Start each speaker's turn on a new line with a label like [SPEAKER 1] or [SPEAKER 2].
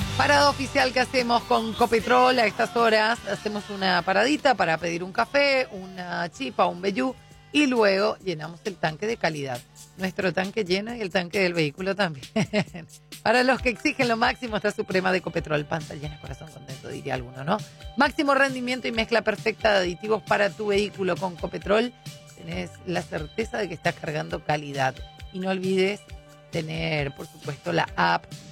[SPEAKER 1] Parada oficial que hacemos con Copetrol a estas horas. Hacemos una paradita para pedir un café, una chipa, un vellú y luego llenamos el tanque de calidad. Nuestro tanque lleno y el tanque del vehículo también. Para los que exigen lo máximo está Suprema de Copetrol. Panza llena, corazón contento, diría alguno, ¿no? Máximo rendimiento y mezcla perfecta de aditivos para tu vehículo con Copetrol. Tenés la certeza de que estás cargando calidad. Y no olvides tener, por supuesto, la app